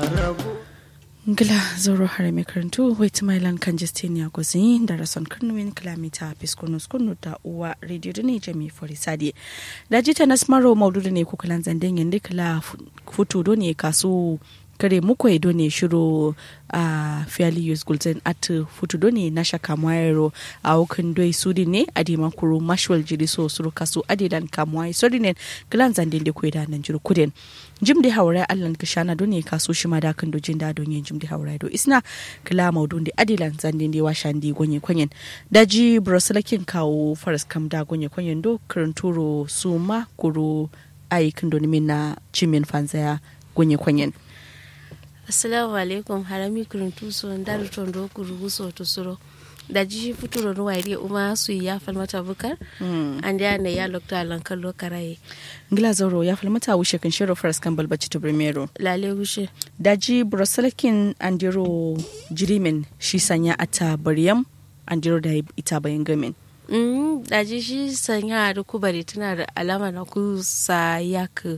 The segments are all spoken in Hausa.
Gila zoro hare mai karantu wait mailan kan Justinia Gozi da rason Kurnuwin kilomita Piskunus Kunu da uwa radio da ne Jami Forisadi. Da jita na smaro maududu ne kukalan zanden yanda kala futu do ne kasu kare muku edo ne shiru a fairly use gulden at futu do ne na shaka mwaero a okan doi sudi ne adiman kuru mashwal jiri so suru kasu adidan kamwai sodi ne kilan zanden de kweda nan jiru kuden. Jim di haurai allan kishana do ne kasu shima da kan dojin da don yin jim di haurai do isna kila maudun di adilan zanden di washan di gonye kwanyen. Daji broselakin kawo faras kam da gonye kwanyen do kuranturo suma kuru ai kandoni na chimin fanzaya gonye kwanyen. Assalamu alaikum harami kuruntu so ndaru tondo kurugu so tusuro da ji futuro no wairi uma su ya falmata bukar anda ne ya lokta lankan lokarai ngila zoro ya falmata wushe kan shiro faras kan balbaci to primero lale wushe da ji broselakin andiro jirimin shi sanya ata bariyam andiro da ita bayan gamin da ji shi sanya da kubari tana da alama na ku sa yak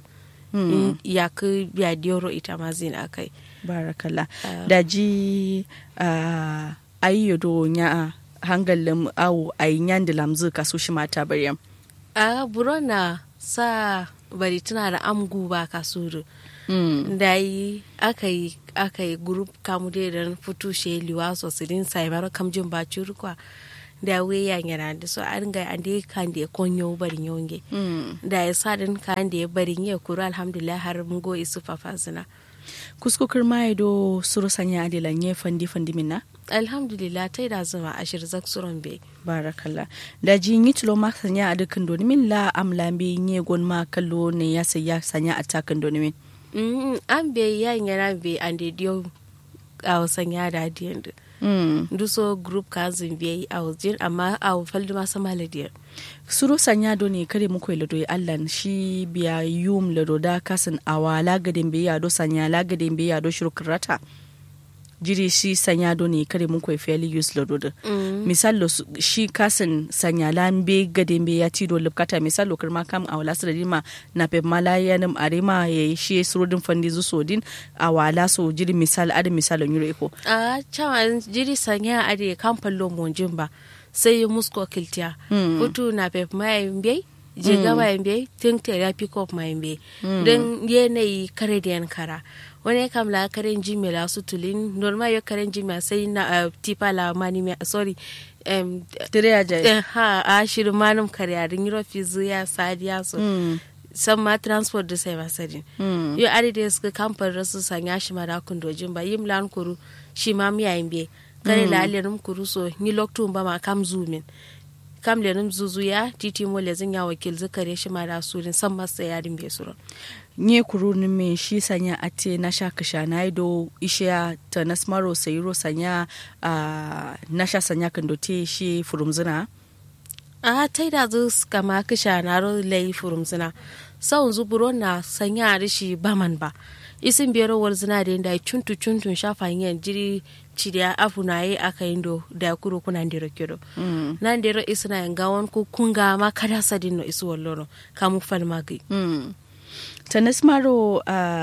biya dioro ita mazin akai barakalla da ji ayyodo nya hangalin awu ayyan da lamzu kaso shi mata baryam burona sa bari tana da amgu ba kasuru da yi aka yi group kamu da fito shi liwa so sidin cyber kamjin ba curukwa da weya yana da so an ga an da kan da konyo barin yonge da ya sadin kan da ya barin ya kuru alhamdulillah har mun go isu fafazina kuskukar mai do suru sanya adilan ye fandi minna alhamdulillah tai da zuma ashir zak suron be barakallah da ji yi tulo ma sanya adukan do min la amlambe nye gon ma kallo ne ya saya sanya atakan do min an be yan yana be an da dio a sanya da diyan duso group kazin biyayi a wajen amma a faldi masu maladiyar suru sanya do ne kare muku lado allan shi biya yum lado da kasan awa lagadin biya do sanya lagadin biya do shirkrata jiri shi sanya do ne kare muku fairly use lado da misalo shi kasan sanya lambe gadin biya ti do lubkata misalo kirma kam awala sirrima na pe malayanum arima ya shi surudin fandi zu sodin awala so jiri misal adin misalon yuro eko chawan jiri sanya ade kamfallo monjin ba sai musko kiltiya hutu na pe mai mbe je gaba mbe think ya pick up mai mbe dan yanayi kare da yankara wani kam la karen jimela su tulin normal yo karen jimela sai na tipa la mani me sorry tireja ha a shirin manum kare a rin rofi zuya sadiya so san ma transport da sai masadin yo ari da suka kamfan rasu sanya shi mara kun dojin ba yim lan kuru shi ma miya mbe kare la alenum kuru so ni loktu ba ma kam zumin kam lenum zuzuya titi mo lezin ya wakil zakare shi mara surin san masa yarin be suro nye kuru ni me shi sanya ate na sha kasha na ido ishiya ta nasmaro sayiro sanya na sha sanya kan dote shi furumzina tai da zu kama kasha na ro lai furumzina sau zuburo na sanya rishi baman ba isin biyar war zina da inda cuntun shafa yin jiri cidiya afu na yi aka indo da kuro kuna ndiro kido nan dero isna ngawon ku kunga ma kada sadin no isu wallono kamu fan magi tanis maro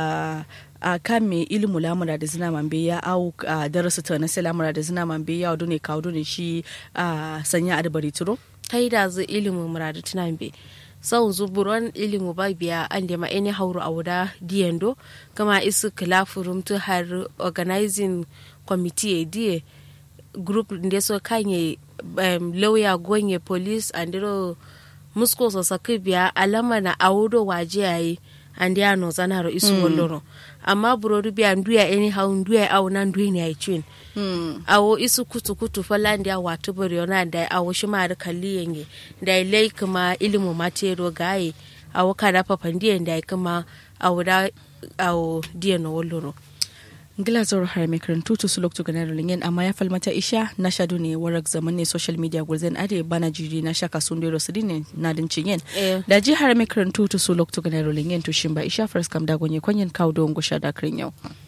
a kan me ilimu lamura da zina man biya au darasu tanis lamura da zina man biya do ne kawo ne shi sanya adabari turo kai da zu ilimu muradu tunan be sau zuburon ilimu ba biya an da ma ene hauru awuda diendo kama isu klafurum to har organizing committee die group ndeso kanye lawyer gonye police andiro musko so sakibiya alama na awudo waje yayi andi ano zanaro isu walloro amma burodu biya nduya eni haun nduya awu nan nduya ne ai chin awo isu kutu falandi ya watu boriona da awo shima da kalli yenge da lai kuma ilimu matero gaye awo kada papandi da kuma awo da awo die no walloro ngila zoro har mai karantu to su lokto ganar lingen amma ya falmata isha na shadu ne warak zaman ne social media gulzen ade bana jiri na shaka sundero sidine na din cinyen da ji har mai karantu to su lokto ganar lingen to shimba isha first kam da gonye kwanyen kawo don gusha da krin yau